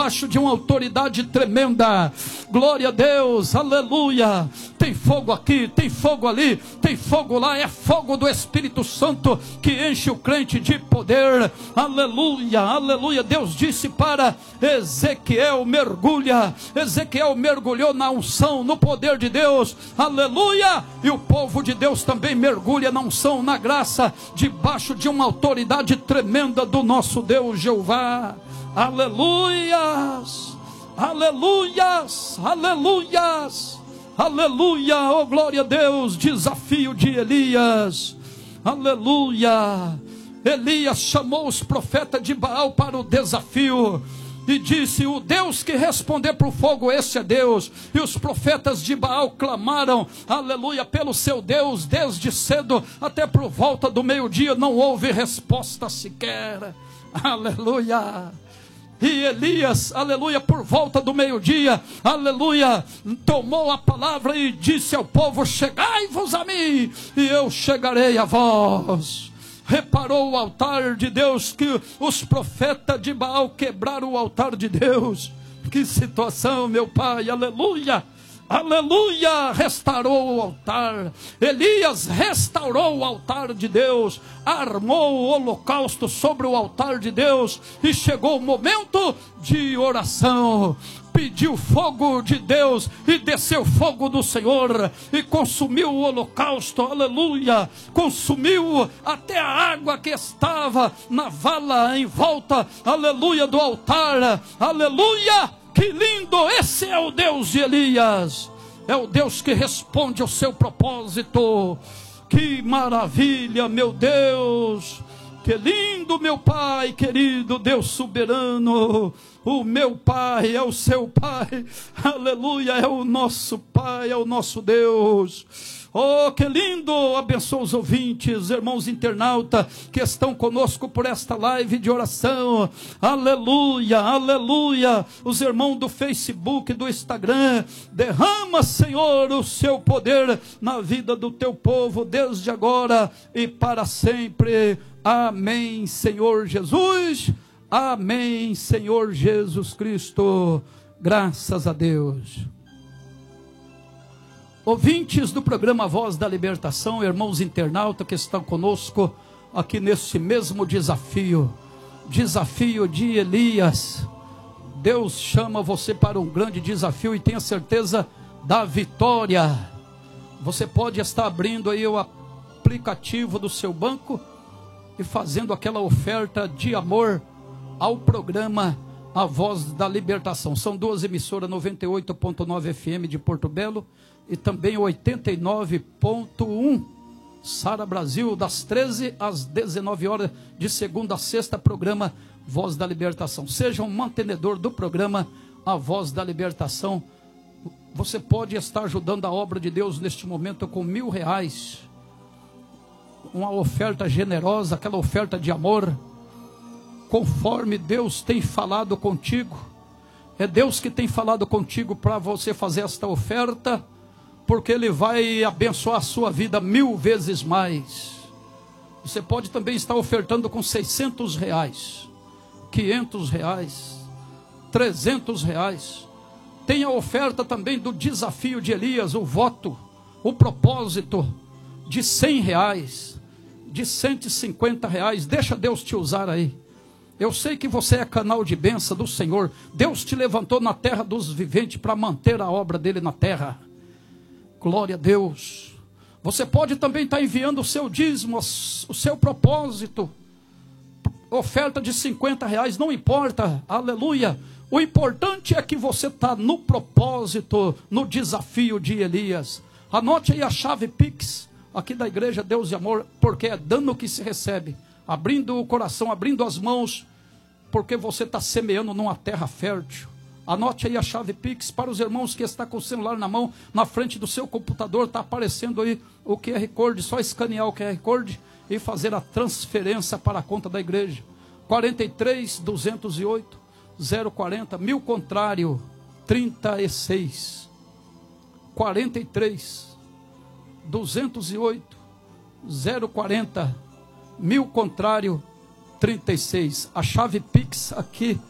debaixo de uma autoridade tremenda. Glória a Deus, aleluia. Tem fogo aqui, tem fogo ali, tem fogo lá. É fogo do Espírito Santo que enche o crente de poder. Aleluia, aleluia. Deus disse para Ezequiel: mergulha. Ezequiel mergulhou na unção, no poder de Deus. Aleluia. E o povo de Deus também mergulha na unção, na graça, debaixo de uma autoridade tremenda do nosso Deus Jeová. Aleluias, aleluias, aleluias, aleluia, oh glória a Deus. Desafio de Elias, aleluia. Elias chamou os profetas de Baal para o desafio e disse: o Deus que responder para o fogo, esse é Deus. E os profetas de Baal clamaram, aleluia, pelo seu Deus desde cedo até por volta do meio-dia. Não houve resposta sequer, aleluia. E Elias, aleluia, por volta do meio-dia, aleluia, tomou a palavra e disse ao povo: chegai-vos a mim, e eu chegarei a vós. Reparou o altar de Deus, que os profetas de Baal quebraram o altar de Deus. Que situação, meu pai, aleluia. Aleluia, restaurou o altar. Elias restaurou o altar de Deus, armou o holocausto sobre o altar de Deus, e chegou o momento de oração. Pediu fogo de Deus, e desceu fogo do Senhor, e consumiu o holocausto, aleluia, consumiu até a água que estava na vala em volta, aleluia, do altar, aleluia. Que lindo! Esse é o Deus de Elias. É o Deus que responde ao seu propósito. Que maravilha, meu Deus! Que lindo, meu Pai querido, Deus soberano. O meu Pai é o seu Pai, aleluia, é o nosso Pai, é o nosso Deus. Oh, que lindo! Abençoa os ouvintes, irmãos internautas que estão conosco por esta live de oração. Aleluia, aleluia. Os irmãos do Facebook, do Instagram. Derrama, Senhor, o seu poder na vida do teu povo, desde agora e para sempre. Amém, Senhor Jesus. Amém, Senhor Jesus Cristo. Graças a Deus. Ouvintes do programa Voz da Libertação, irmãos internautas que estão conosco aqui nesse mesmo desafio de Elias. Deus chama você para um grande desafio e tenha certeza da vitória. Você pode estar abrindo aí o aplicativo do seu banco e fazendo aquela oferta de amor ao programa A Voz da Libertação. São duas emissoras, 98.9 FM de Porto Belo e também 89.1 Sara Brasil, das 13 às 19 horas, de segunda a sexta, programa Voz da Libertação. Seja um mantenedor do programa A Voz da Libertação. Você pode estar ajudando a obra de Deus neste momento com R$1.000, uma oferta generosa, aquela oferta de amor, conforme Deus tem falado contigo. É Deus que tem falado contigo para você fazer esta oferta, porque Ele vai abençoar a sua vida 1000 vezes mais. Você pode também estar ofertando com R$600, R$500, R$300. Tem a oferta também do desafio de Elias, o voto, o propósito de R$100, de R$150. Deixa Deus te usar aí. Eu sei que você é canal de bênção do Senhor. Deus te levantou na terra dos viventes para manter a obra dele na terra. Glória a Deus. Você pode também estar enviando o seu dízimo, o seu propósito. Oferta de R$50, não importa, aleluia. O importante é que você está no propósito, no desafio de Elias. Anote aí a chave Pix, aqui da igreja Deus e Amor, porque é dando que se recebe. Abrindo o coração, abrindo as mãos, porque você está semeando numa terra fértil. Anote aí a chave Pix para os irmãos que estão com o celular na mão, na frente do seu computador, está aparecendo aí o QR Code, só escanear o QR Code e fazer a transferência para a conta da igreja. 43 208 040, 1000 contrário 36. 43 208 040, 1000 contrário 36. A chave Pix aqui